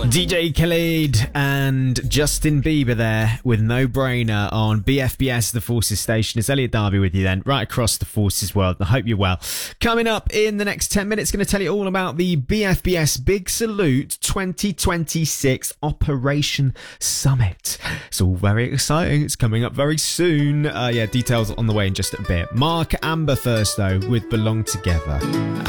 DJ Khaled and Justin Bieber there with No Brainer on BFBS, the Forces station. It's Elliot Darby with you then, right across the Forces world. I hope you're well. Coming up in the next 10 minutes, going to tell you all about the BFBS Big Salute 2026 Operation Summit. It's all very exciting. It's coming up very soon. Details on the way in just a bit. Mark Amber first though with Belong Together.